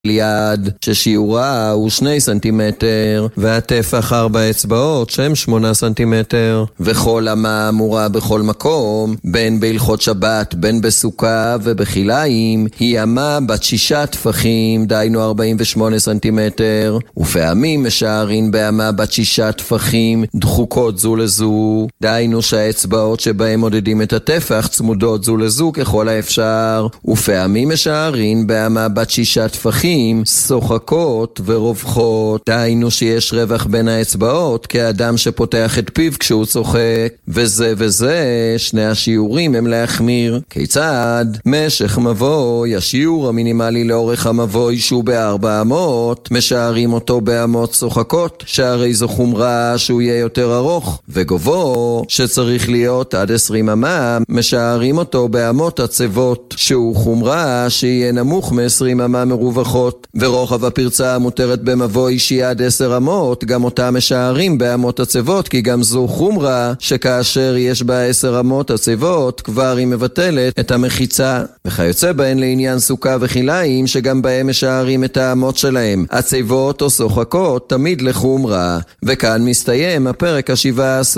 יד ששיעורה הוא 2 סנטימטר והטפח 4 אצבעות שהם 8 סנטימטר, וכל אמה אמורה בכל מקום בין בהלכות שבת בין בסוכה ובחיליים היא אמה בת 6 טפחים דהיינו 48 סנטימטר, ופעמים משערין באמה בת 6 טפחים דחוקות זו לזו דהיינו שהאצבעות שבהם מודדים את הטפח צמודות זו לזו ככל האפשר, ופעמים משערין באמה בת 6 טפחים שוחקות ורווחות דהיינו שיש רווח בין האצבעות כאדם שפותח את פיו כשהוא צוחק, וזה שני השיעורים הם להחמיר. כיצד? משך מבוי, השיעור המינימלי לאורך המבוי שהוא ב400 משערים אותו באמות שוחקות שהרי זו חומרה שהוא יהיה יותר ארוך, וגובו שצריך להיות עד 20 אמה משערים אותו באמות הצוות שהוא חומרה שיהיה נמוך מ20 אמה מרווחות, ורוחב הפרצה המותרת במבוי שהיא עד 10 אמות גם אותה משערים באמות הצוות כי גם זו חומרה שכאשר יש בה 10 אמות הצוות כבר היא מבטלת את המחיצה, וכיוצא בהן לעניין סוכה וחיליים שגם בהם משערים את האמות שלהם הצוות או שוחקות תמיד לחומרה. וכאן מסתיים הפרק ה17.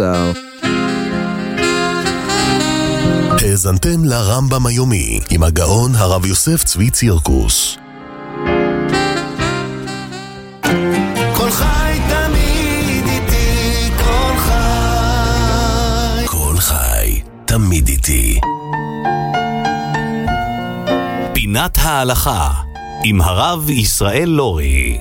האזנתם לרמב"ם היומי עם הגאון הרב יוסף צבי צירקוס. כל חי תמיד איתי, כל חי. כל חי תמיד איתי. פינת ההלכה עם הרב ישראל לורי.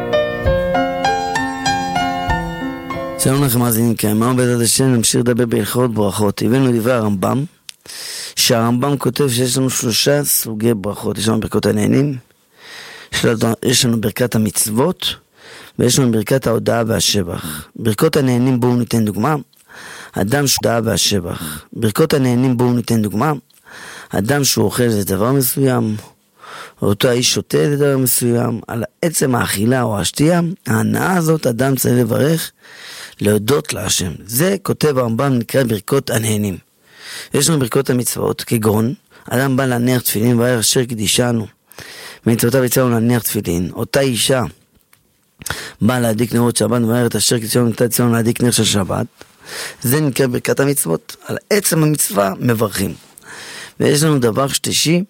שלום לכם מאזינים, כאמרנו בעזרת השם נמשיך לדבר בהלכות ברכות. הבאנו דברי הרמב"ם, שהרמב"ם כותב שיש לנו 3 סוגי ברכות. יש לנו ברכות הנהנים, יש לנו ברכת המצוות, ויש לנו ברכת ההודעה והשבח. ברכות הנהנים בואו ניתן דוגמה, אדם שהודעה והשבח. ברכות הנהנים בואו ניתן דוגמה, אדם שהוא אוכל איזה דבר מסוים, או אותו האיש שותה איזה דבר מסוים, על עצם האכילה או השתייה, ההנאה הזאת אדם צריך לברך, להודות להשם. זה כותב הרמב"ם נקרא ברכות הנהנים. יש לנו ברכות המצוות, כגון, אדם בא להניח תפילין, ואומר אשר קדישנו, מצוותיו יצאנו להניח תפילין. אותה אישה באה להדליק נרות שבת, ואומרת אשר קדישנו יצאנו להדליק נר של שבת. זה נקרא ברכת המצוות. על עצם המצווה מברכים. ויש לנו דבר שלישי,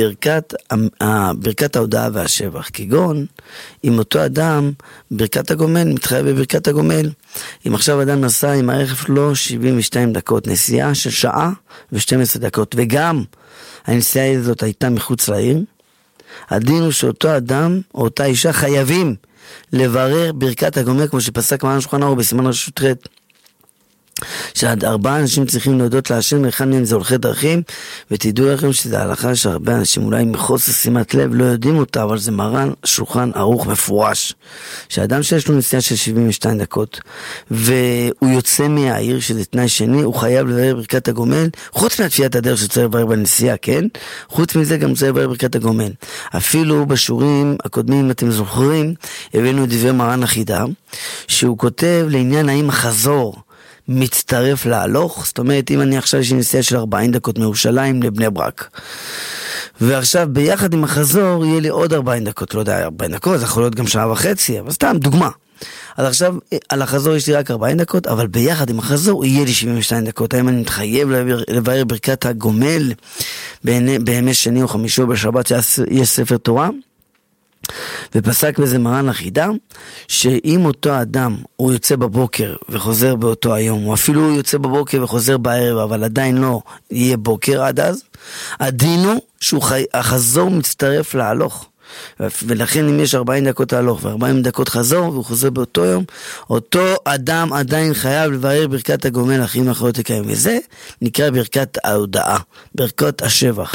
ברכת ההודעה והשבח, כגון אם אותו אדם ברכת הגומל מתחייב בברכת הגומל. אם עכשיו אדם נסע עם הרכב שלו 72 דקות נסיעה של שעה ו12 דקות, וגם הנסיעה הזאת הייתה מחוץ לעיר, הדין הוא שאותו אדם או אותה אישה חייבים לברר ברכת הגומל כמו שפסק מרן שולחן ערוך בסימן רשות ח', שעד 4 אנשים צריכים להודות להשם, ואחד מהם זה הולכי דרכים. ותדעו לכם שזה ההלכה שהרבה אנשים אולי מחוסר שימת לב לא יודעים אותה, אבל זה מרן שולחן ערוך מפורש, שאדם שיש לו נסיעה של 72 דקות והוא יוצא מהעיר, שזה תנאי שני, הוא חייב לברר ברכת הגומל, חוץ מהתפיית הדרך שצריך לברר בנסיעה, כן? חוץ מזה גם צריך לברר ברכת הגומל. אפילו בשיעורים הקודמים, אם אתם זוכרים, הבאנו דברי מרן החידה, שהוא כותב לעניין האם החזור מצטרף להלוך. זאת אומרת, אם אני עכשיו יש נסיעה של 40 דקות מירושלים לבני ברק, ועכשיו ביחד עם החזור יהיה לי עוד 40 דקות, לא יודע, 40 דקות, זה יכול להיות גם 1.5 שעה, אבל סתם דוגמה. אז עכשיו על החזור יש לי רק 40 דקות, אבל ביחד עם החזור יהיה לי 72 דקות. האם אני מתחייב לבאר ברכת הגומל בימי שני או חמישי או בשבת שיש ספר תורה? ופסק בזה מרן החידה, שאם אותו אדם הוא יוצא בבוקר וחוזר באותו היום, או אפילו הוא יוצא בבוקר וחוזר בערב אבל עדיין לא יהיה בוקר עד אז, הדין הוא שהחזור מצטרף להלוך. ולכן אם יש 40 דקות להלוך ו40 דקות חזור והוא חוזר באותו יום, אותו אדם עדיין חייב לברר ברכת הגומל אחים אחרות לקיים, וזה נקרא ברכת ההודעה, ברכות השבח.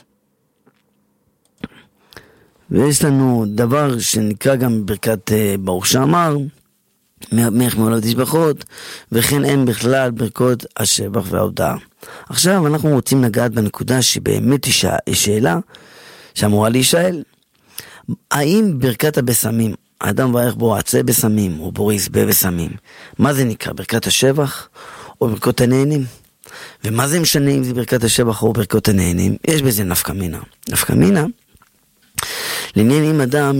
ויש לנו דבר שנקרא גם ברכת ברוך שאמר, מלך מעולת תשבחות, וכן אין בכלל ברכות השבח וההודעה. עכשיו אנחנו רוצים לגעת בנקודה שבאמת היא שאלה שאמורה להישאל. האם ברכת הבשמים, האדם מברך בו עצי בשמים, או בו יסבה בשמים, מה זה נקרא? ברכת השבח או ברכות הנהנים? ומה זה משנה אם זה ברכת השבח או ברכות הנהנים? יש בזה נפקא מינה. נפקא מינה לעניין אם אדם